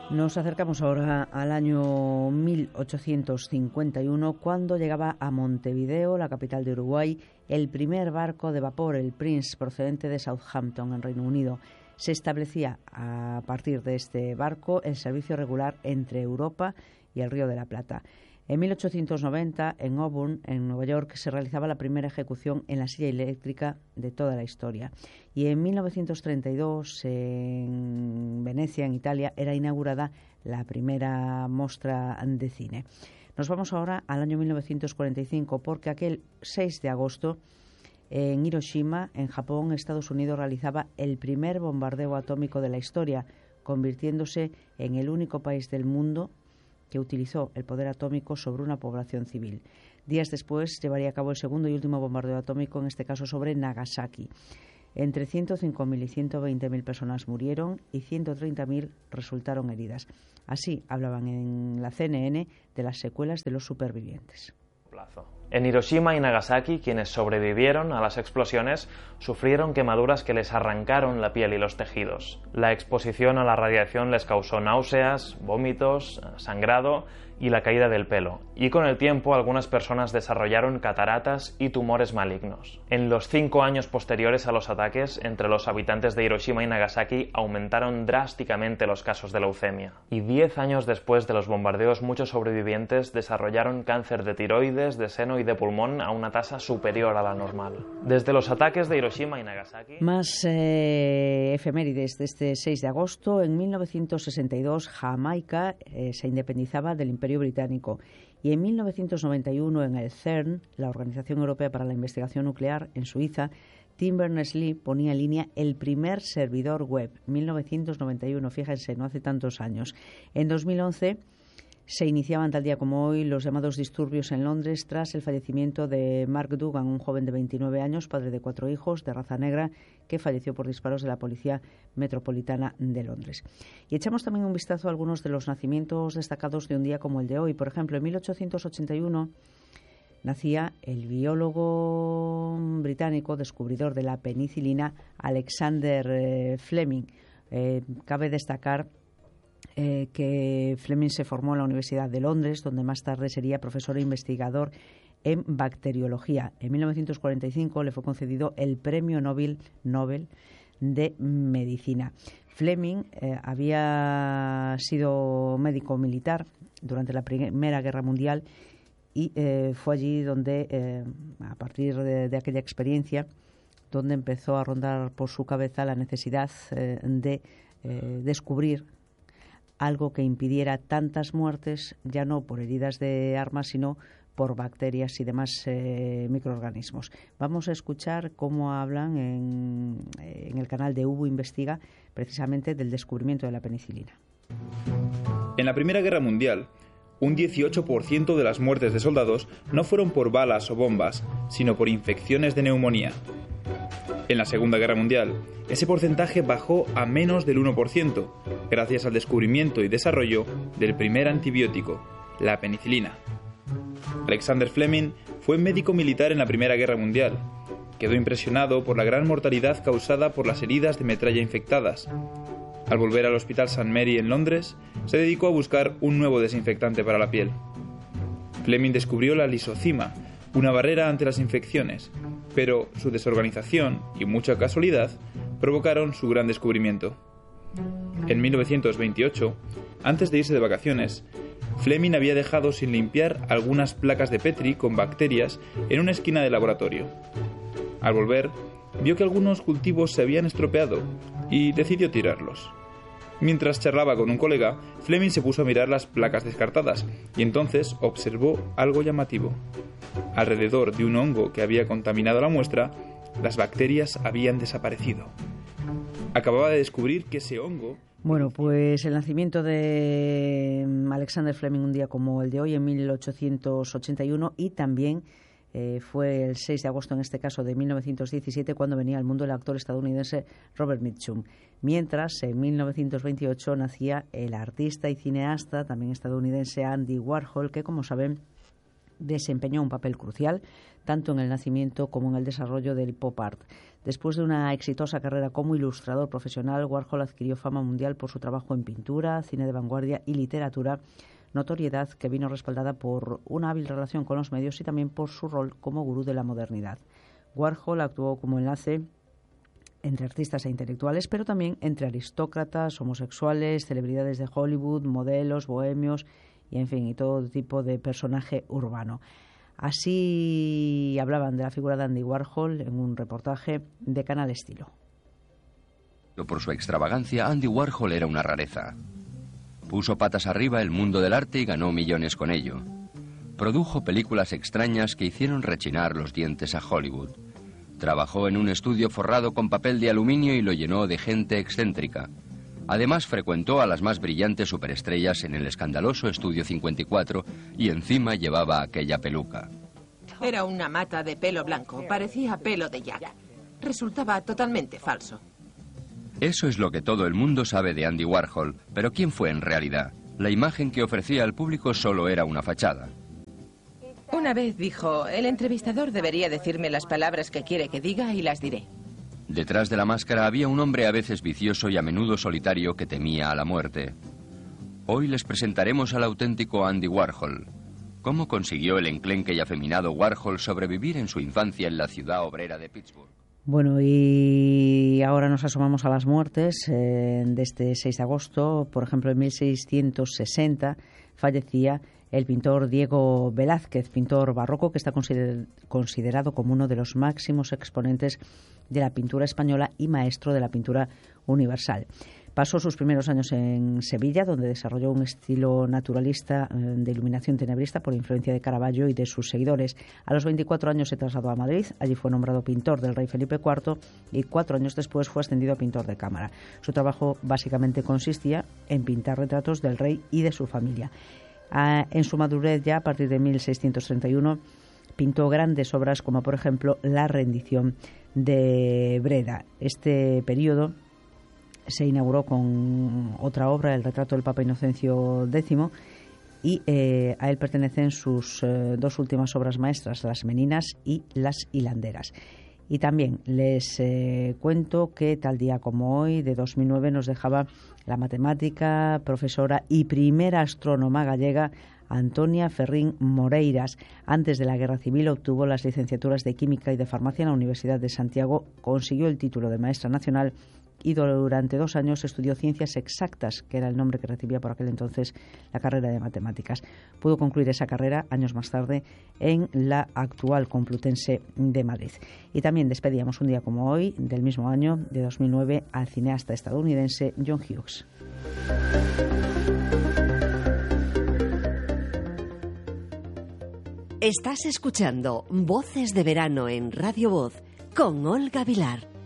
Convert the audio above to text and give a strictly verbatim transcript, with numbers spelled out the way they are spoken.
Nos acercamos ahora al año mil ochocientos cincuenta y uno, cuando llegaba a Montevideo, la capital de Uruguay, el primer barco de vapor, el Prince, procedente de Southampton, en Reino Unido. Se establecía a partir de este barco el servicio regular entre Europa y el Río de la Plata. En mil ochocientos noventa, en Auburn, en Nueva York, se realizaba la primera ejecución en la silla eléctrica de toda la historia. Y en mil novecientos treinta y dos, en Venecia, en Italia, era inaugurada la primera mostra de cine. Nos vamos ahora al año mil novecientos cuarenta y cinco, porque aquel seis de agosto, en Hiroshima, en Japón, Estados Unidos realizaba el primer bombardeo atómico de la historia, convirtiéndose en el único país del mundo que utilizó el poder atómico sobre una población civil. Días después llevaría a cabo el segundo y último bombardeo atómico, en este caso sobre Nagasaki. Entre ciento cinco mil y ciento veinte mil personas murieron y ciento treinta mil resultaron heridas. Así hablaban en la C N N de las secuelas de los supervivientes. En Hiroshima y Nagasaki, quienes sobrevivieron a las explosiones sufrieron quemaduras que les arrancaron la piel y los tejidos. La exposición a la radiación les causó náuseas, vómitos, sangrado y la caída del pelo, y con el tiempo algunas personas desarrollaron cataratas y tumores malignos. En los cinco años posteriores a los ataques, entre los habitantes de Hiroshima y Nagasaki aumentaron drásticamente los casos de leucemia, y diez años después de los bombardeos muchos sobrevivientes desarrollaron cáncer de tiroides, de seno y de pulmón a una tasa superior a la normal. Desde los ataques de Hiroshima y Nagasaki... Más eh, efemérides de este seis de agosto. En mil novecientos sesenta y dos, Jamaica eh, se independizaba del Imperio Británico, y en mil novecientos noventa y uno, en el CERN, la Organización Europea para la Investigación Nuclear, en Suiza, Tim Berners-Lee ponía en línea el primer servidor web. mil novecientos noventa y uno, fíjense, no hace tantos años. En dos mil once se iniciaban, tal día como hoy, los llamados disturbios en Londres tras el fallecimiento de Mark Dugan, un joven de veintinueve años, padre de cuatro hijos, de raza negra, que falleció por disparos de la Policía Metropolitana de Londres. Y echamos también un vistazo a algunos de los nacimientos destacados de un día como el de hoy. Por ejemplo, en mil ochocientos ochenta y uno nacía el biólogo británico descubridor de la penicilina, Alexander eh, Fleming. Eh, cabe destacar Eh, que Fleming se formó en la Universidad de Londres, donde más tarde sería profesor e investigador en bacteriología. En mil novecientos cuarenta y cinco le fue concedido el Premio Nobel, Nobel de Medicina. Fleming eh, había sido médico militar durante la Primera Guerra Mundial y eh, fue allí donde, eh, a partir de, de aquella experiencia, donde empezó a rondar por su cabeza la necesidad eh, de eh, descubrir algo que impidiera tantas muertes, ya no por heridas de armas, sino por bacterias y demás eh, microorganismos. Vamos a escuchar cómo hablan en, en el canal de Hugo Investiga, precisamente del descubrimiento de la penicilina. En la Primera Guerra Mundial, un dieciocho por ciento de las muertes de soldados no fueron por balas o bombas, sino por infecciones de neumonía. En la Segunda Guerra Mundial, ese porcentaje bajó a menos del uno por ciento, gracias al descubrimiento y desarrollo del primer antibiótico, la penicilina. Alexander Fleming fue médico militar en la Primera Guerra Mundial. Quedó impresionado por la gran mortalidad causada por las heridas de metralla infectadas. Al volver al Hospital Saint Mary en Londres, se dedicó a buscar un nuevo desinfectante para la piel. Fleming descubrió la lisocima, una barrera ante las infecciones, pero su desorganización y mucha casualidad provocaron su gran descubrimiento. En mil novecientos veintiocho, antes de irse de vacaciones, Fleming había dejado sin limpiar algunas placas de Petri con bacterias en una esquina del laboratorio. Al volver, vio que algunos cultivos se habían estropeado y decidió tirarlos. Mientras charlaba con un colega, Fleming se puso a mirar las placas descartadas y entonces observó algo llamativo. Alrededor de un hongo que había contaminado la muestra, las bacterias habían desaparecido. Acababa de descubrir que ese hongo... Bueno, pues el nacimiento de Alexander Fleming un día como el de hoy, en mil ochocientos ochenta y uno, y también eh, fue el seis de agosto, en este caso de mil novecientos diecisiete, cuando venía al mundo el actor estadounidense Robert Mitchum. Mientras, en mil novecientos veintiocho, nacía el artista y cineasta, también estadounidense, Andy Warhol, que, como saben, Desempeñó un papel crucial tanto en el nacimiento como en el desarrollo del pop art. Después de una exitosa carrera como ilustrador profesional, Warhol adquirió fama mundial por su trabajo en pintura, cine de vanguardia y literatura, notoriedad que vino respaldada por una hábil relación con los medios y también por su rol como gurú de la modernidad. Warhol actuó como enlace entre artistas e intelectuales, pero también entre aristócratas, homosexuales, celebridades de Hollywood, modelos, bohemios y, en fin, y todo tipo de personaje urbano. Así hablaban de la figura de Andy Warhol en un reportaje de Canal Estilo. Por su extravagancia, Andy Warhol era una rareza. Puso patas arriba el mundo del arte y ganó millones con ello. Produjo películas extrañas que hicieron rechinar los dientes a Hollywood. Trabajó en un estudio forrado con papel de aluminio y lo llenó de gente excéntrica. Además, frecuentó a las más brillantes superestrellas en el escandaloso Estudio cincuenta y cuatro y encima llevaba aquella peluca. Era una mata de pelo blanco, parecía pelo de Jack. Resultaba totalmente falso. Eso es lo que todo el mundo sabe de Andy Warhol, pero ¿quién fue en realidad? La imagen que ofrecía al público solo era una fachada. Una vez dijo, el entrevistador debería decirme las palabras que quiere que diga y las diré. Detrás de la máscara había un hombre a veces vicioso y a menudo solitario que temía a la muerte. Hoy les presentaremos al auténtico Andy Warhol. ¿Cómo consiguió el enclenque y afeminado Warhol sobrevivir en su infancia en la ciudad obrera de Pittsburgh? Bueno, y ahora nos asomamos a las muertes eh, de este seis de agosto. Por ejemplo, en mil seiscientos sesenta fallecía el pintor Diego Velázquez, pintor barroco que está consider- considerado como uno de los máximos exponentes de la pintura española y maestro de la pintura universal. Pasó sus primeros años en Sevilla, donde desarrolló un estilo naturalista eh, de iluminación tenebrista por influencia de Caravaggio y de sus seguidores. A los veinticuatro años se trasladó a Madrid, allí fue nombrado pintor del rey Felipe cuarto y cuatro años después fue ascendido a pintor de cámara. Su trabajo básicamente consistía en pintar retratos del rey y de su familia. Ah, en su madurez ya, a partir de mil seiscientos treinta y uno, pintó grandes obras como por ejemplo La rendición de Breda. Este periodo se inauguró con otra obra, el retrato del Papa Inocencio décimo, y eh, a él pertenecen sus eh, dos últimas obras maestras, Las Meninas y Las Hilanderas. Y también les eh, cuento que tal día como hoy, de dos mil nueve, nos dejaba la matemática, profesora y primera astrónoma gallega Antonia Ferrín Moreiras. Antes de la Guerra Civil obtuvo las licenciaturas de Química y de Farmacia en la Universidad de Santiago, consiguió el título de maestra nacional y durante dos años estudió Ciencias Exactas, que era el nombre que recibía por aquel entonces la carrera de Matemáticas. Pudo concluir esa carrera años más tarde en la actual Complutense de Madrid. Y también despedíamos un día como hoy, del mismo año, de dos mil nueve, al cineasta estadounidense John Hughes. Estás escuchando Voces de Verano en Radio Voz con Olga Vilar.